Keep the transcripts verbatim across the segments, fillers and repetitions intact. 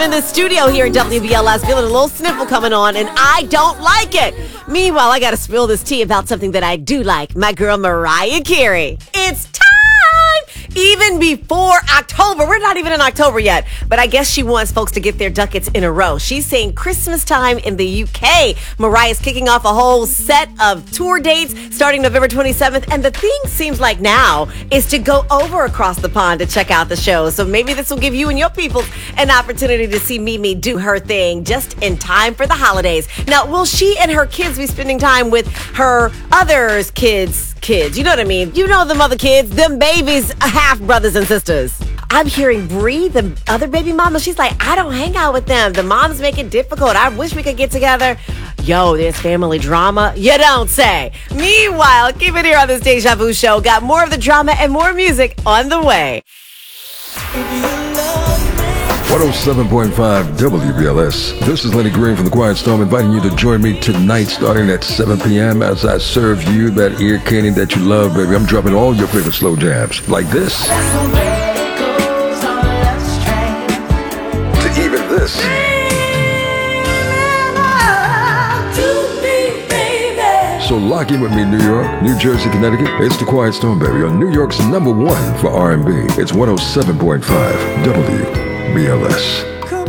in the studio here at W B L S, feeling a little sniffle coming on, and I don't like it. Meanwhile, I got to spill this tea about something that I do like. My girl Mariah Carey. It's time! Even before October. We're not even in October yet, but I guess she wants folks to get their ducats in a row. She's saying Christmas time in the U K. Mariah's kicking off a whole set of tour dates starting November twenty-seventh, and the thing seems like now is to go over across the pond to check out the show. So maybe this will give you and your people an opportunity to see Mimi do her thing just in time for the holidays. Now, will she and her kids be spending time with her others' kids' kids? You know what I mean? You know them other kids, them babies, half brothers and sisters. I'm hearing Bree, the other baby mama, she's like, I don't hang out with them. The moms make it difficult. I wish we could get together. Yo, there's family drama. You don't say. Meanwhile, keep it here on this Deja Vu show. Got more of the drama and more music on the way. one oh seven point five W B L S. This is Lenny Green from The Quiet Storm, inviting you to join me tonight starting at seven p.m. as I serve you that ear candy that you love, baby. I'm dropping all your favorite slow jams like this to even this. So lock in with me, New York, New Jersey, Connecticut. It's The Quiet Storm, baby, on New York's number one for R and B. It's one oh seven point five W B L S.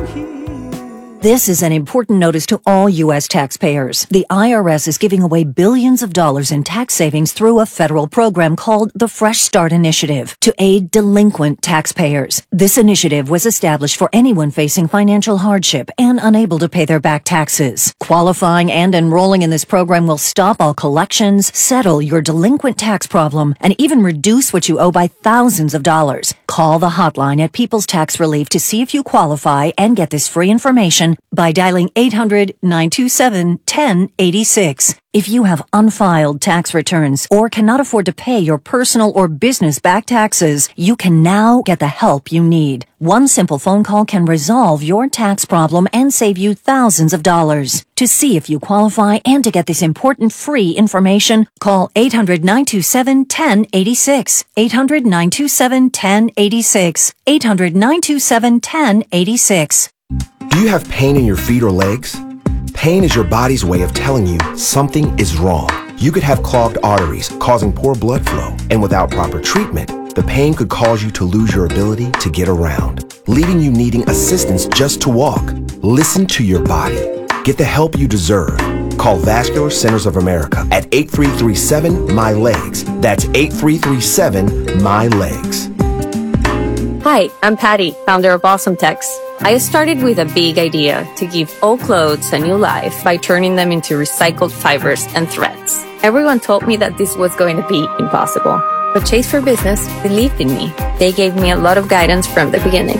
This is an important notice to all U S taxpayers. The I R S is giving away billions of dollars in tax savings through a federal program called the Fresh Start Initiative to aid delinquent taxpayers. This initiative was established for anyone facing financial hardship and unable to pay their back taxes. Qualifying and enrolling in this program will stop all collections, settle your delinquent tax problem, and even reduce what you owe by thousands of dollars. Call the hotline at People's Tax Relief to see if you qualify and get this free information by dialing eight hundred, nine two seven, one zero eight six. If you have unfiled tax returns or cannot afford to pay your personal or business back taxes, you can now get the help you need. One simple phone call can resolve your tax problem and save you thousands of dollars. To see if you qualify and to get this important free information, call eight hundred, nine two seven, one zero eight six. eight hundred, nine two seven, one zero eight six. eight hundred, nine two seven, one zero eight six. Do you have pain in your feet or legs? Pain is your body's way of telling you something is wrong. You could have clogged arteries causing poor blood flow, and without proper treatment, the pain could cause you to lose your ability to get around, leaving you needing assistance just to walk. Listen to your body. Get the help you deserve. Call Vascular Centers of America at eight three three seven, M Y legs. That's eight three three seven, M Y legs. Hi, I'm Patty, founder of Awesome Tex. I started with a big idea to give old clothes a new life by turning them into recycled fibers and threads. Everyone told me that this was going to be impossible, but Chase for Business believed in me. They gave me a lot of guidance from the beginning.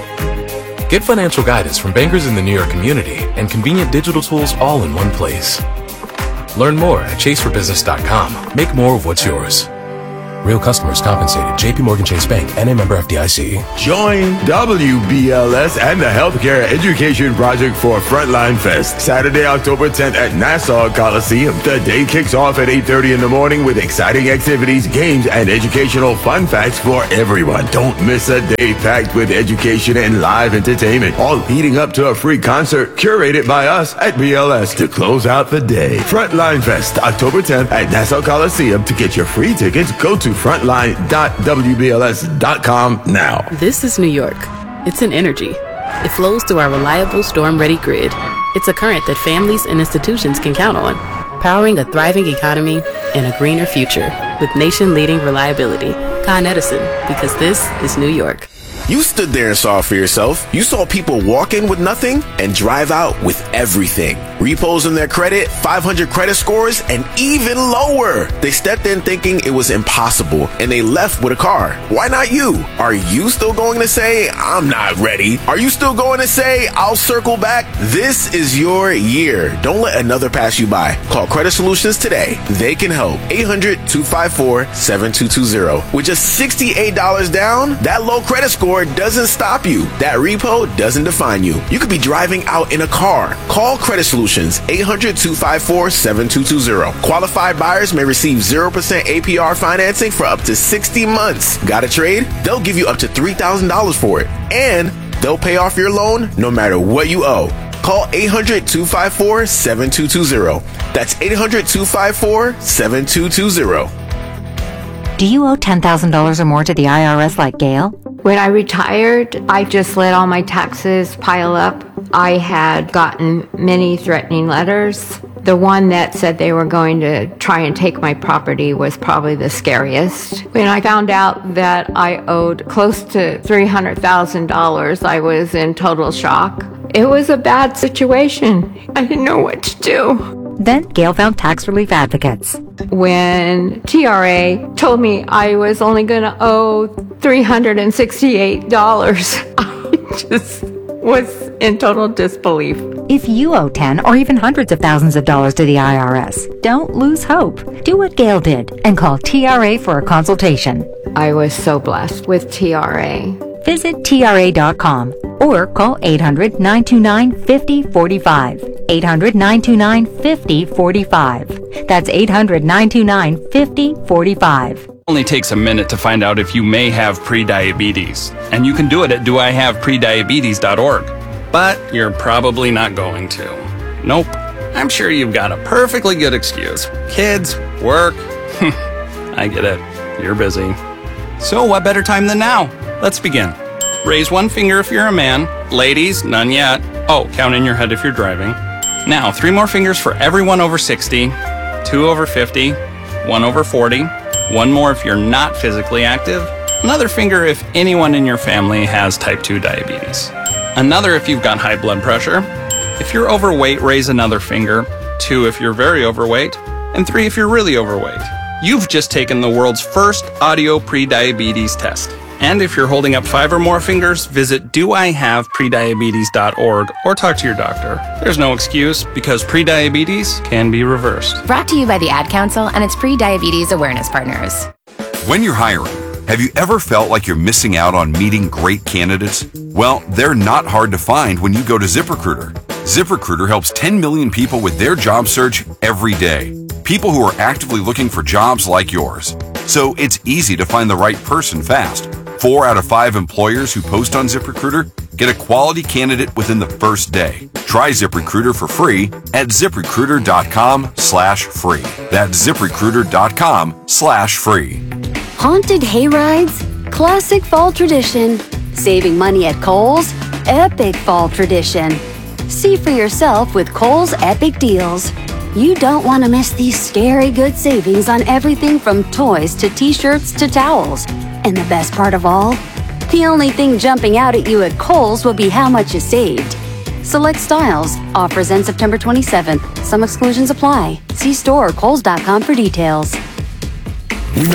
Get financial guidance from bankers in the New York community and convenient digital tools all in one place. Learn more at chase for business dot com. Make more of what's yours. Real customers compensated. J P Morgan Chase Bank, N A member F D I C. Join W B L S and the Healthcare Education Project for Frontline Fest, Saturday, October tenth at Nassau Coliseum. The day kicks off at eight thirty in the morning with exciting activities, games, and educational fun facts for everyone. Don't miss a day packed with education and live entertainment, all leading up to a free concert curated by us at B L S to close out the day. Frontline Fest, October tenth at Nassau Coliseum. To get your free tickets, go to frontline dot w b l s dot com now. This is New York. It's an energy. It flows through our reliable storm-ready grid. It's a current that families and institutions can count on, powering a thriving economy and a greener future with nation-leading reliability. Con Edison, because this is New York. You stood there and saw it for yourself. You saw people walk in with nothing and drive out with everything. Repos in their credit, five hundred credit scores, and even lower. They stepped in thinking it was impossible, and they left with a car. Why not you? Are you still going to say, I'm not ready? Are you still going to say, I'll circle back? This is your year. Don't let another pass you by. Call Credit Solutions today. They can help. eight hundred, two five four, seven two two zero. With just sixty-eight dollars down, that low credit score doesn't stop you. That repo doesn't define you. You could be driving out in a car. Call Credit Solutions, eight hundred, two five four, seven two two zero. Qualified buyers may receive zero percent A P R financing for up to sixty months. Got a trade? They'll give you up to three thousand dollars for it. And They'll pay off your loan no matter what you owe. Call eight hundred, two five four, seven two two zero. That's eight hundred, two five four, seven two two zero. Do you owe ten thousand dollars or more to the I R S like Gail? When I retired, I just let all my taxes pile up. I had gotten many threatening letters. The one that said they were going to try and take my property was probably the scariest. When I found out that I owed close to three hundred thousand dollars, I was in total shock. It was a bad situation. I didn't know what to do. Then Gail found tax relief advocates. When T R A told me I was only going to owe three hundred sixty-eight dollars, I just was in total disbelief. If you owe ten or even hundreds of thousands of dollars to the I R S, don't lose hope. Do what Gail did and call T R A for a consultation. I was so blessed with T R A. Visit T R A dot com or call eight hundred, nine two nine, five oh four five. eight hundred, nine two nine, five oh four five. That's eight hundred, nine two nine, five oh four five. Only takes a minute to find out if you may have prediabetes, and you can do it at do I have prediabetes dot org. But you're probably not going to. Nope. I'm sure you've got a perfectly good excuse. Kids, work. I get it. You're busy. So what better time than now? Let's begin. Raise one finger if you're a man. Ladies, none yet. Oh, count in your head if you're driving. Now, three more fingers for everyone over sixty, two over fifty, one over forty, one more if you're not physically active, another finger if anyone in your family has type two diabetes, another if you've got high blood pressure. If you're overweight, raise another finger, two if you're very overweight, and three if you're really overweight. You've just taken the world's first audio prediabetes test. And if you're holding up five or more fingers, visit do I have prediabetes dot org or talk to your doctor. There's no excuse because prediabetes can be reversed. Brought to you by the Ad Council and its pre-diabetes awareness partners. When you're hiring, have you ever felt like you're missing out on meeting great candidates? Well, they're not hard to find when you go to ZipRecruiter. ZipRecruiter helps ten million people with their job search every day. People who are actively looking for jobs like yours. So it's easy to find the right person fast. Four out of five employers who post on ZipRecruiter get a quality candidate within the first day. Try ZipRecruiter for free at ZipRecruiter dot com slash free. That's ZipRecruiter dot com slash free. Haunted hayrides, classic fall tradition. Saving money at Kohl's, epic fall tradition. See for yourself with Kohl's Epic Deals. You don't want to miss these scary good savings on everything from toys to t-shirts to towels. And the best part of all? The only thing jumping out at you at Kohl's will be how much you saved. Select styles. Offers end September twenty-seventh. Some exclusions apply. See store or kohls dot com for details.